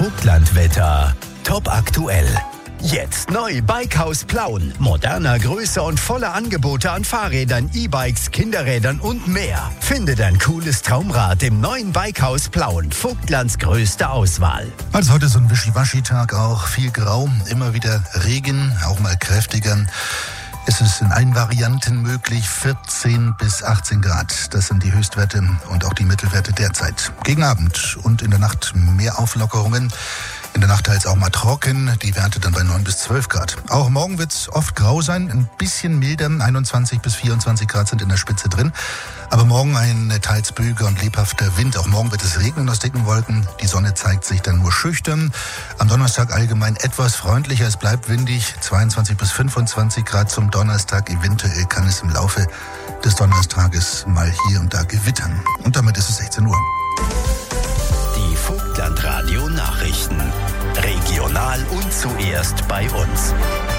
Vogtlandwetter. Top aktuell. Jetzt neu Bikehaus Plauen. Moderner, größer und voller Angebote an Fahrrädern, E-Bikes, Kinderrädern und mehr. Finde dein cooles Traumrad im neuen Bikehaus Plauen. Vogtlands größte Auswahl. Also heute so ein Wischiwaschi-Tag auch. Viel Grau, immer wieder Regen, auch mal kräftiger. Es ist in allen Varianten möglich, 14 bis 18 Grad. Das sind die Höchstwerte und auch die Mittelwerte derzeit. Gegen Abend und in der Nacht mehr Auflockerungen. In der Nacht teils auch mal trocken, die Werte dann bei 9 bis 12 Grad. Auch morgen wird es oft grau sein, ein bisschen milder, 21 bis 24 Grad sind in der Spitze drin. Aber morgen ein teils böiger und lebhafter Wind. Auch morgen wird es regnen aus dicken Wolken. Die Sonne zeigt sich dann nur schüchtern. Am Donnerstag allgemein etwas freundlicher, es bleibt windig, 22 bis 25 Grad zum Donnerstag. Eventuell kann es im Laufe des Donnerstages mal hier und da gewittern. Und damit ist es 16 Uhr. Die Vogtlandradio Nachrichten. Regional und zuerst bei uns.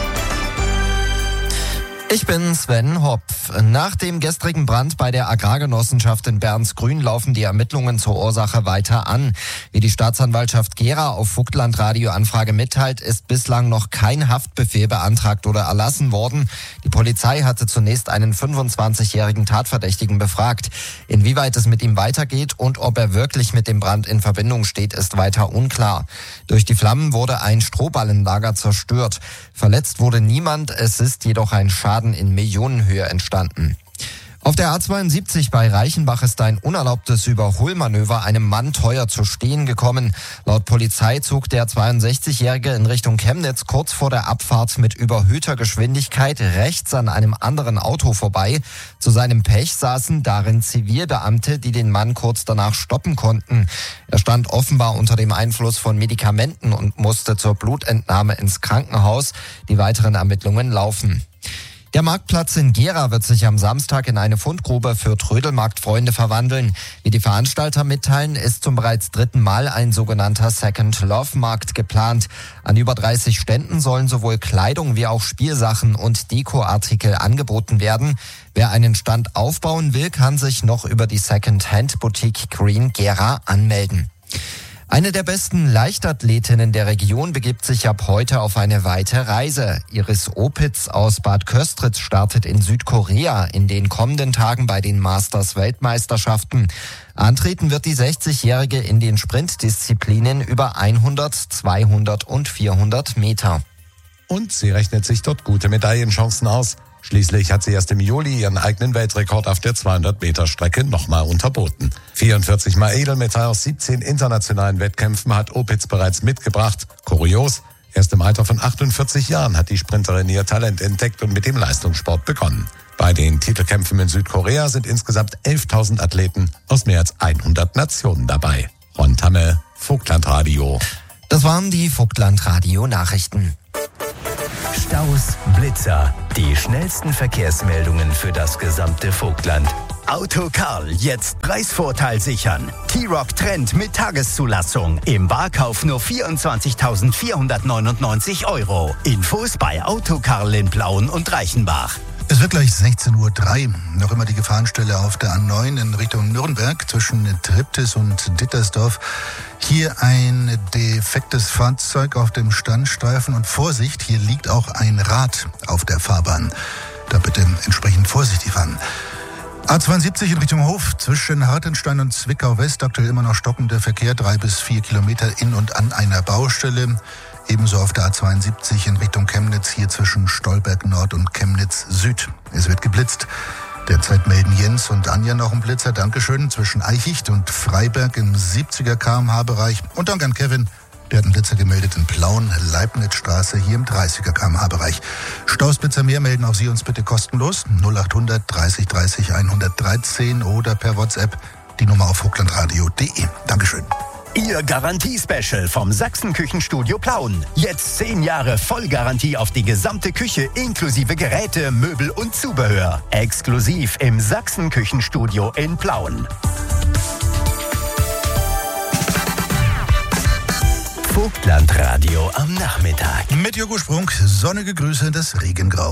Ich bin Sven Hopf. Nach dem gestrigen Brand bei der Agrargenossenschaft in Bernsgrün laufen die Ermittlungen zur Ursache weiter an. Wie die Staatsanwaltschaft Gera auf Vogtlandradio Anfrage mitteilt, ist bislang noch kein Haftbefehl beantragt oder erlassen worden. Die Polizei hatte zunächst einen 25-jährigen Tatverdächtigen befragt. Inwieweit es mit ihm weitergeht und ob er wirklich mit dem Brand in Verbindung steht, ist weiter unklar. Durch die Flammen wurde ein Strohballenlager zerstört. Verletzt wurde niemand, es ist jedoch ein Schaden in Millionenhöhe entstanden. Auf der A72 bei Reichenbach ist ein unerlaubtes Überholmanöver einem Mann teuer zu stehen gekommen. Laut Polizei zog der 62-Jährige in Richtung Chemnitz kurz vor der Abfahrt mit überhöhter Geschwindigkeit rechts an einem anderen Auto vorbei. Zu seinem Pech saßen darin Zivilbeamte, die den Mann kurz danach stoppen konnten. Er stand offenbar unter dem Einfluss von Medikamenten und musste zur Blutentnahme ins Krankenhaus. Die weiteren Ermittlungen laufen. Der Marktplatz in Gera wird sich am Samstag in eine Fundgrube für Trödelmarktfreunde verwandeln. Wie die Veranstalter mitteilen, ist zum bereits dritten Mal ein sogenannter Second Love Markt geplant. An über 30 Ständen sollen sowohl Kleidung wie auch Spielsachen und Dekoartikel angeboten werden. Wer einen Stand aufbauen will, kann sich noch über die Second-Hand-Boutique Green Gera anmelden. Eine der besten Leichtathletinnen der Region begibt sich ab heute auf eine weite Reise. Iris Opitz aus Bad Köstritz startet in Südkorea in den kommenden Tagen bei den Masters-Weltmeisterschaften. Antreten wird die 60-Jährige in den Sprintdisziplinen über 100, 200 und 400 Meter. Und sie rechnet sich dort gute Medaillenchancen aus. Schließlich hat sie erst im Juli ihren eigenen Weltrekord auf der 200-Meter-Strecke nochmal unterboten. 44 Mal Edelmetall aus 17 internationalen Wettkämpfen hat Opitz bereits mitgebracht. Kurios, erst im Alter von 48 Jahren hat die Sprinterin ihr Talent entdeckt und mit dem Leistungssport begonnen. Bei den Titelkämpfen in Südkorea sind insgesamt 11.000 Athleten aus mehr als 100 Nationen dabei. Ron Tamme, Vogtlandradio. Das waren die Vogtlandradio-Nachrichten. Staus, Blitzer, die schnellsten Verkehrsmeldungen für das gesamte Vogtland. Autokarl, jetzt Preisvorteil sichern. T-Roc Trend mit Tageszulassung. Im Barkauf nur 24.499 €. Infos bei Autokarl in Plauen und Reichenbach. Es wird gleich 16:03 Uhr. Noch immer die Gefahrenstelle auf der A9 in Richtung Nürnberg zwischen Triptis und Dittersdorf. Hier ein defektes Fahrzeug auf dem Standstreifen und Vorsicht, hier liegt auch ein Rad auf der Fahrbahn. Da bitte entsprechend vorsichtig fahren. A72 in Richtung Hof zwischen Hartenstein und Zwickau West, aktuell immer noch stockender Verkehr, 3 bis 4 Kilometer in und an einer Baustelle. Ebenso auf der A72 in Richtung Chemnitz, hier zwischen Stolberg Nord und Chemnitz Süd. Es wird geblitzt. Derzeit melden Jens und Anja noch einen Blitzer. Dankeschön. Zwischen Eichicht und Freiberg im 70er km/h-Bereich. Und Dank an Kevin, der hat einen Blitzer gemeldet in Plauen, Leibnizstraße, hier im 30er km/h-Bereich. Stausblitzer mehr melden auch Sie uns bitte kostenlos. 0800 30 30 113 oder per WhatsApp die Nummer auf vogtlandradio.de. Dankeschön. Ihr Garantie-Special vom Sachsen-Küchenstudio Plauen. Jetzt 10 Jahre Vollgarantie auf die gesamte Küche inklusive Geräte, Möbel und Zubehör. Exklusiv im Sachsen-Küchenstudio in Plauen. Vogtlandradio am Nachmittag. Mit Jürgen Sprung, sonnige Grüße, das Regengrau.